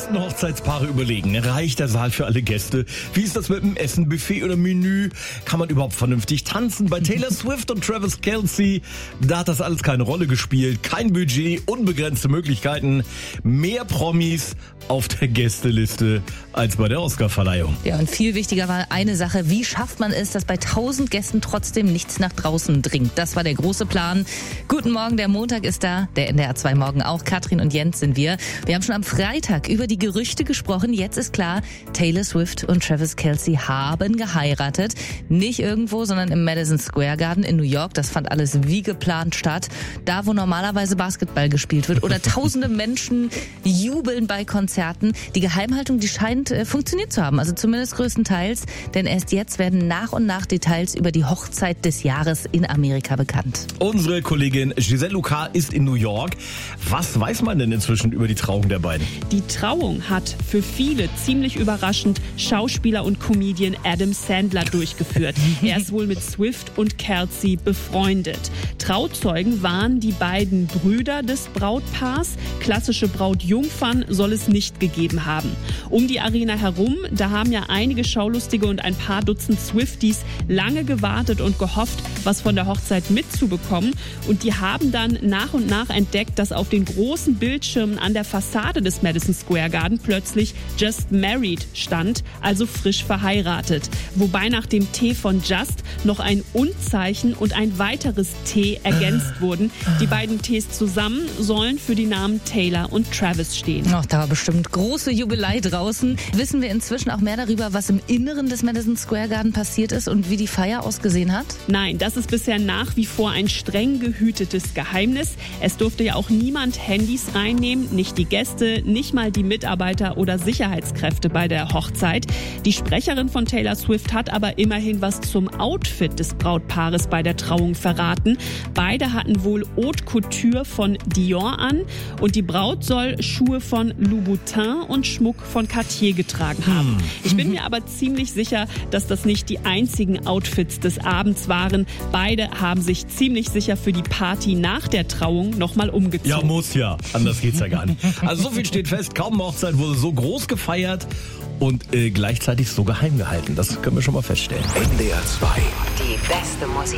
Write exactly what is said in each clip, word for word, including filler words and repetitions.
meisten Hochzeitspaare überlegen, reicht der Saal für alle Gäste? Wie ist das mit dem Essen, Buffet oder Menü? Kann man überhaupt vernünftig tanzen? Bei Taylor Swift und Travis Kelce, da hat das alles keine Rolle gespielt. Kein Budget, unbegrenzte Möglichkeiten, mehr Promis auf der Gästeliste als bei der Oscarverleihung. Ja, und viel wichtiger war eine Sache: Wie schafft man es, dass bei tausend Gästen trotzdem nichts nach draußen dringt? Das war der große Plan. Guten Morgen, der Montag ist da, der N D R zwei Morgen auch. Katrin und Jens sind wir. Wir haben schon am Freitag über die Gerüchte gesprochen. Jetzt ist klar, Taylor Swift und Travis Kelce haben geheiratet. Nicht irgendwo, sondern im Madison Square Garden in New York. Das fand alles wie geplant statt. Da, wo normalerweise Basketball gespielt wird oder tausende Menschen jubeln bei Konzerten. Die Geheimhaltung, die scheint äh, funktioniert zu haben. Also zumindest größtenteils. Denn erst jetzt werden nach und nach Details über die Hochzeit des Jahres in Amerika bekannt. Unsere Kollegin Giselle Lucas ist in New York. Was weiß man denn inzwischen über die Trauung der beiden? Die Trauung hat für viele ziemlich überraschend Schauspieler und Comedian Adam Sandler durchgeführt. Er ist wohl mit Swift und Kelce befreundet. Trauzeugen waren die beiden Brüder des Brautpaars. Klassische Brautjungfern soll es nicht gegeben haben. Um die Arena herum, da haben ja einige Schaulustige und ein paar Dutzend Swifties lange gewartet und gehofft, was von der Hochzeit mitzubekommen. Und die haben dann nach und nach entdeckt, dass auf den großen Bildschirmen an der Fassade des Madison Square Garden plötzlich Just Married stand, also frisch verheiratet. Wobei nach dem T von Just noch ein Und-Zeichen und ein weiteres T ergänzt wurden. Die beiden Ts zusammen sollen für die Namen Taylor und Travis stehen. Ach, da war bestimmt große Jubelei draußen. Wissen wir inzwischen auch mehr darüber, was im Inneren des Madison Square Garden passiert ist und wie die Feier ausgesehen hat? Nein, das ist bisher nach wie vor ein streng gehütetes Geheimnis. Es durfte ja auch niemand Handys reinnehmen, nicht die Gäste, nicht mal die Mitarbeiter oder Sicherheitskräfte bei der Hochzeit. Die Sprecherin von Taylor Swift hat aber immerhin was zum Outfit des Brautpaares bei der Trauung verraten. Beide hatten wohl Haute Couture von Dior an und die Braut soll Schuhe von Louboutin und Schmuck von Cartier getragen haben. Ich bin mir aber ziemlich sicher, dass das nicht die einzigen Outfits des Abends waren. Beide haben sich ziemlich sicher für die Party nach der Trauung nochmal umgezogen. Ja, muss ja. Anders geht's ja gar nicht. Also so viel steht fest, kaum eine Hochzeit wurde so groß gefeiert und äh, gleichzeitig so geheim gehalten. Das können wir schon mal feststellen. N D R zwei. Die beste Musik.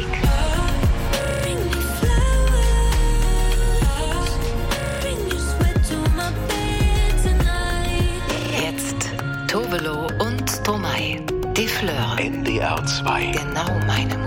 Jetzt Tovelo und Stromae. Die Fleur. N D R zwei. Genau meine Musik.